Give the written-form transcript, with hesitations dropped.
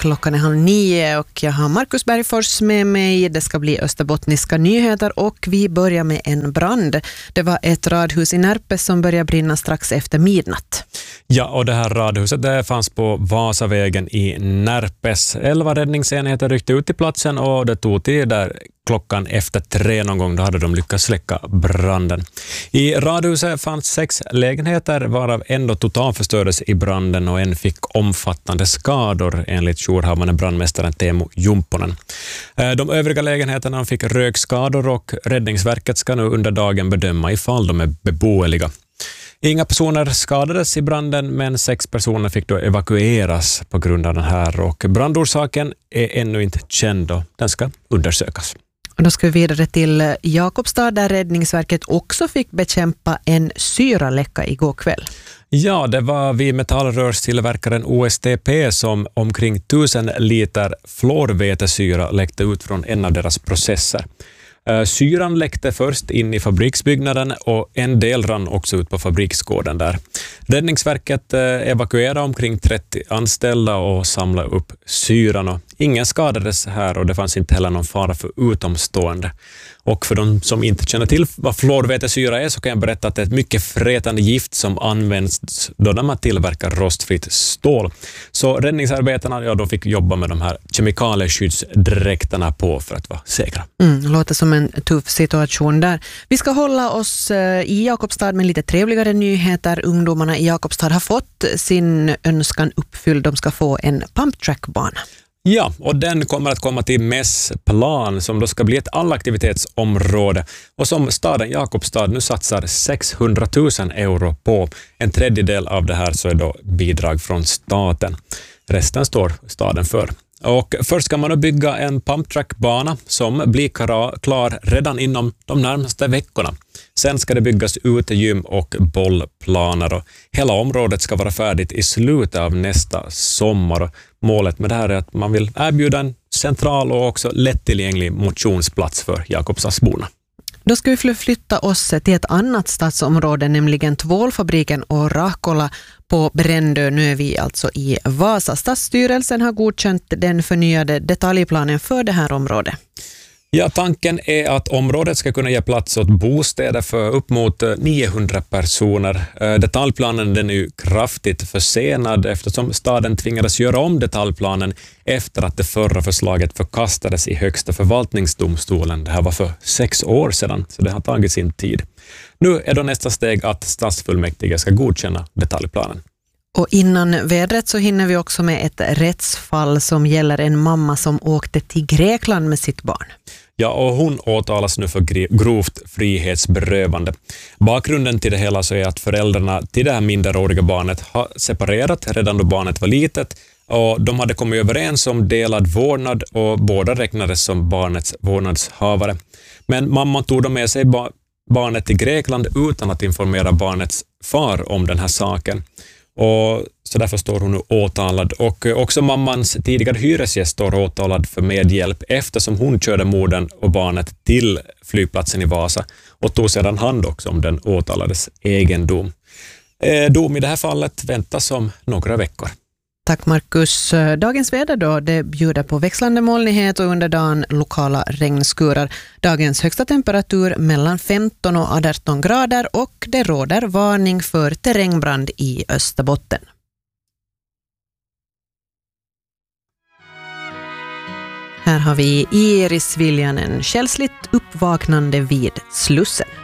Klockan är 8:30 och jag har Marcus Bergfors med mig. Det ska bli österbottniska nyheter och vi börjar med en brand. Det var ett radhus i Närpes som började brinna strax efter midnatt. Ja, och det här radhuset det fanns på Vasavägen i Närpes. 11 räddningsenheter ryckte ut till platsen och det tog tid där klockan efter 3 någon gång. Då hade de lyckats släcka branden. I radhuset fanns 6 lägenheter varav ändå totalförstördes i branden och en fick omfattande skador enligt jourhavande brandmästaren Teemu Jumpponen. De övriga lägenheterna fick rökskador och Räddningsverket ska nu under dagen bedöma ifall de är beboeliga. Inga personer skadades i branden men 6 personer fick då evakueras på grund av den här och brandorsaken är ännu inte känd och den ska undersökas. Och då ska vi vidare till Jakobstad där Räddningsverket också fick bekämpa en syraläcka igår kväll. Ja, det var vid metallrörstillverkaren OSTP som omkring 1000 liter fluorvetesyra läckte ut från en av deras processer. Syran läckte först in i fabriksbyggnaden och en del rann också ut på fabriksgården där. Räddningsverket evakuerade omkring 30 anställda och samlade upp syran. Och ingen skadades här och det fanns inte heller någon fara för utomstående. Och för de som inte känner till vad fluorvetesyra är så kan jag berätta att det är ett mycket frätande gift som används då man tillverkar rostfritt stål. Så räddningsarbetarna de fick jobba med de här kemikalieskyddsdräkterna på för att vara säkra. Låter som en tuff situation där. Vi ska hålla oss i Jakobstad med lite trevligare nyheter. Ungdomarna i Jakobstad har fått sin önskan uppfylld. De ska få en pumptrackbana. Ja, och den kommer att komma till Mässplan som då ska bli ett allaktivitetsområde och som staden Jakobstad nu satsar 600 000 euro på. En tredjedel av det här så är då bidrag från staten. Resten står staden för. Och först ska man bygga en pumptrackbana som blir klar redan inom de närmaste veckorna. Sen ska det byggas utegym och bollplaner och hela området ska vara färdigt i slutet av nästa sommar. Målet med det här är att man vill erbjuda en central och också lättillgänglig motionsplats för Jakobstadsborna. Då ska vi flytta oss till ett annat stadsområde, nämligen tvålfabriken och Rahkola på Brändö. Nu är vi alltså i Vasa. Stadsstyrelsen har godkänt den förnyade detaljplanen för det här området. Ja, tanken är att området ska kunna ge plats åt bostäder för upp mot 900 personer. Detaljplanen den är ju kraftigt försenad eftersom staden tvingades göra om detaljplanen efter att det förra förslaget förkastades i högsta förvaltningsdomstolen. Det här var för 6 år sedan, så det har tagit sin tid. Nu är då nästa steg att stadsfullmäktige ska godkänna detaljplanen. Och innan vädret så hinner vi också med ett rättsfall som gäller en mamma som åkte till Grekland med sitt barn. Ja, och hon åtalas nu för grovt frihetsberövande. Bakgrunden till det hela så är att föräldrarna till det här minderåriga barnet har separerat redan då barnet var litet och de hade kommit överens om delad vårdnad och båda räknades som barnets vårdnadshavare. Men mamman tog då med sig barnet till Grekland utan att informera barnets far om den här saken. Och så därför står hon nu åtalad och också mammans tidigare hyresgäst står åtalad för medhjälp eftersom hon körde modern och barnet till flygplatsen i Vasa och tog sedan hand också om den åtalades egendom. Dom i det här fallet väntas om några veckor. Tack Marcus. Dagens väder då, det bjuder på växlande molnighet och under dagen lokala regnskurar. Dagens högsta temperatur mellan 15 och 18 grader och det råder varning för terrängbrand i Österbotten. Här har vi Iris Viljanen, känsligt uppvaknande vid Slussen.